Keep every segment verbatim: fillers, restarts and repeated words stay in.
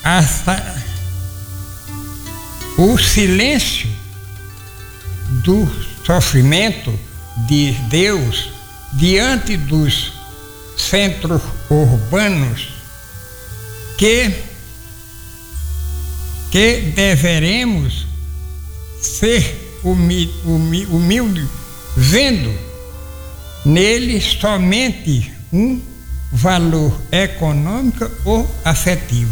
a, o silêncio do sofrimento de Deus diante dos centros urbanos que, que deveremos ser humildes, humilde, vendo nele somente um valor econômico ou afetivo.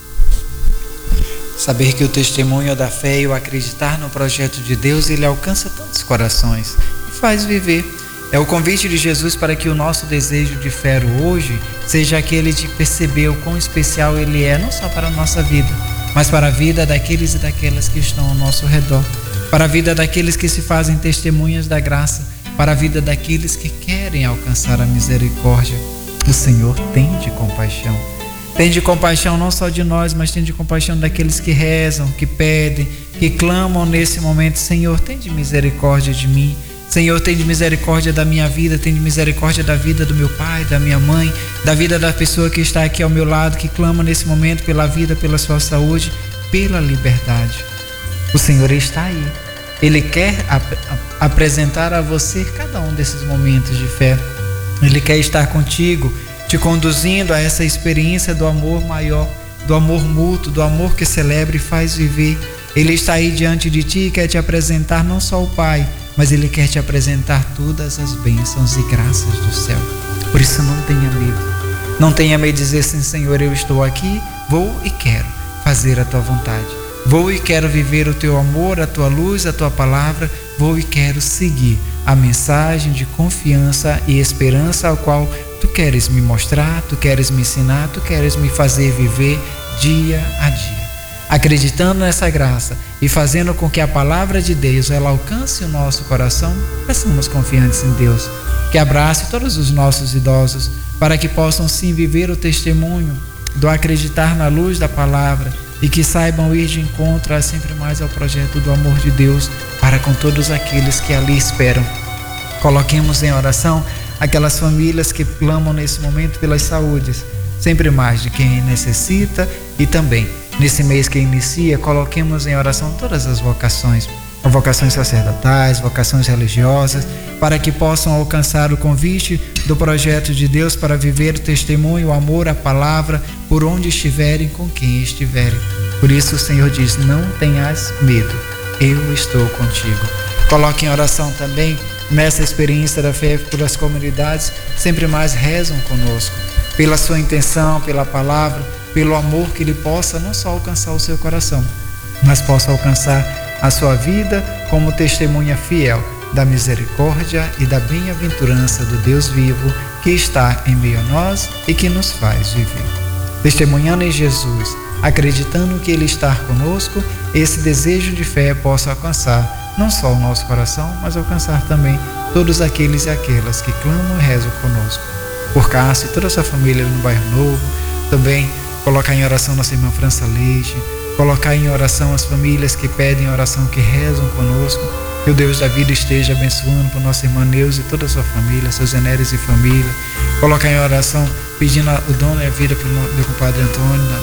Saber que o testemunho da fé e o acreditar no projeto de Deus, ele alcança tantos corações e faz viver. É o convite de Jesus para que o nosso desejo de fé hoje seja aquele de perceber o quão especial ele é, não só para a nossa vida, mas para a vida daqueles e daquelas que estão ao nosso redor, para a vida daqueles que se fazem testemunhas da graça, para a vida daqueles que querem alcançar a misericórdia. O Senhor tem de compaixão. Tem de compaixão não só de nós, mas tem de compaixão daqueles que rezam, que pedem, que clamam nesse momento. Senhor, tem de misericórdia de mim. Senhor, tem de misericórdia da minha vida, tem de misericórdia da vida do meu pai, da minha mãe, da vida da pessoa que está aqui ao meu lado, que clama nesse momento pela vida, pela sua saúde, pela liberdade. O Senhor está aí. Ele quer ap- apresentar a você cada um desses momentos de fé. Ele quer estar contigo, te conduzindo a essa experiência do amor maior, do amor mútuo, do amor que celebra e faz viver. Ele está aí diante de ti e quer te apresentar não só o Pai, mas Ele quer te apresentar todas as bênçãos e graças do céu. Por isso não tenha medo. Não tenha medo de dizer assim: Senhor, eu estou aqui, vou e quero fazer a Tua vontade. Vou e quero viver o Teu amor, a Tua luz, a Tua palavra. Vou e quero seguir a mensagem de confiança e esperança ao qual Tu queres me mostrar, Tu queres me ensinar, Tu queres me fazer viver dia a dia. Acreditando nessa graça e fazendo com que a palavra de Deus ela alcance o nosso coração, peçamos confiantes em Deus, que abrace todos os nossos idosos, para que possam sim viver o testemunho do acreditar na luz da palavra e que saibam ir de encontro a sempre mais ao projeto do amor de Deus para com todos aqueles que ali esperam. Coloquemos em oração aquelas famílias que clamam nesse momento pelas saúdes, sempre mais de quem necessita, e também nesse mês que inicia, coloquemos em oração todas as vocações, vocações sacerdotais, vocações religiosas, para que possam alcançar o convite do projeto de Deus para viver o testemunho, o amor, a palavra, por onde estiverem, com quem estiverem. Por isso o Senhor diz: não tenhas medo, eu estou contigo. Coloque em oração também nessa experiência da fé pelas comunidades, sempre mais rezam conosco, pela sua intenção, pela palavra, pelo amor que ele possa não só alcançar o seu coração, mas possa alcançar a sua vida como testemunha fiel da misericórdia e da bem-aventurança do Deus vivo que está em meio a nós e que nos faz viver. Testemunhando em Jesus, acreditando que Ele está conosco, esse desejo de fé possa alcançar não só o nosso coração, mas alcançar também todos aqueles e aquelas que clamam e rezam conosco. Por Cássio e toda a sua família no Bairro Novo, também colocar em oração nossa irmã França Leite, colocar em oração as famílias que pedem oração, que rezam conosco, que o Deus da vida esteja abençoando por nossa irmã Neuza e toda a sua família, seus Enéres e família, colocar em oração pedindo o dono e a vida para o meu compadre Antônio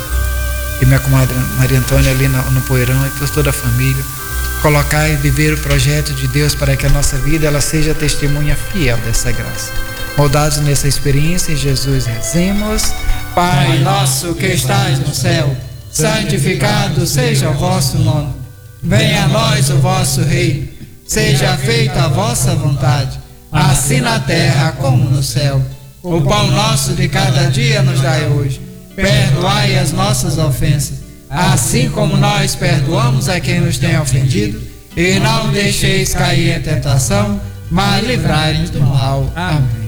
e minha comadre Maria Antônia ali no, no Poeirão, e por toda a família, colocar e viver o projeto de Deus para que a nossa vida ela seja testemunha fiel dessa graça. Moldados nessa experiência, em Jesus rezemos. Pai nosso que estais no céu, santificado seja o vosso nome. Venha a nós o vosso reino. Seja feita a vossa vontade, assim na terra como no céu. O pão nosso de cada dia nos dai hoje. Perdoai as nossas ofensas, assim como nós perdoamos a quem nos tem ofendido. E não deixeis cair em tentação, mas livrai-nos do mal. Amém.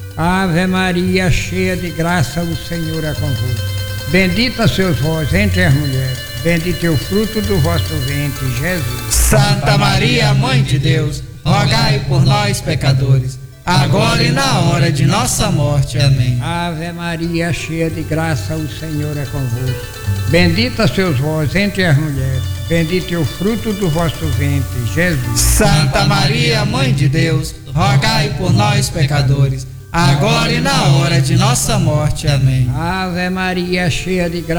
Ave Maria, cheia de graça, o Senhor é convosco. Bendita sois vós entre as mulheres, bendito é o fruto do vosso ventre, Jesus. Santa Maria, Mãe de Deus, rogai por nós, pecadores, agora e na hora de nossa morte. Amém. Ave Maria, cheia de graça, o Senhor é convosco. Bendita sois vós entre as mulheres, bendito é o fruto do vosso ventre, Jesus. Santa Maria, Mãe de Deus, rogai por nós, pecadores, agora e na hora de nossa morte. Amém. Ave Maria, cheia de graça,